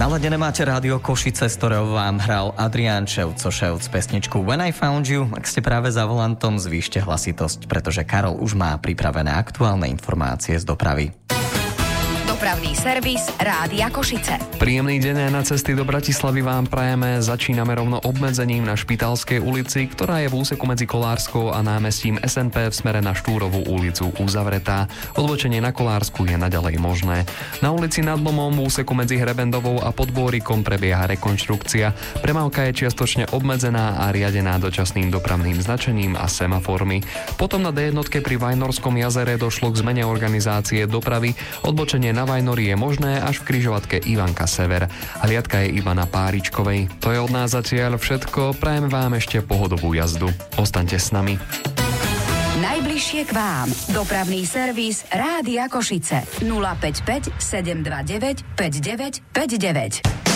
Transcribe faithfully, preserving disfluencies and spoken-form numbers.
Naladené máte rádio Košice, z ktorého vám hral Adrián Ševco-Ševc pesničku When I Found You. Ak ste práve za volantom, zvýšte hlasitosť, pretože Karol už má pripravené aktuálne informácie z dopravy. Dopravný servis Rádia Košice. Príjemný deň aj na cesty do Bratislavy vám prajeme. Začíname rovno obmedzením na Špitálskej ulici, ktorá je v úseku medzi Kolárskou a námestím es en pé v smere na Štúrovú ulicu uzavretá. Odbočenie na Kolársku je naďalej možné. Na ulici Nad Lomom v úseku medzi Hrebendovou a Podbôrikom prebieha rekonštrukcia. Premávka je čiastočne obmedzená a riadená dočasným dopravným značením a semaformi. Potom na dé jednotke pri Vajnorskom jazere došlo k zmene organizácie dopravy. Odbočenie na Vajnori je možné až v križovatke Ivanka Sever. Hliadka je iba na Páričkovej. To je od nás zatiaľ všetko. Prajeme vám ešte pohodovú jazdu. Ostaňte s nami. Najbližšie k vám. Dopravný servis Rádia Košice. nula päť päť sedem dva deväť päť deväť päť deväť.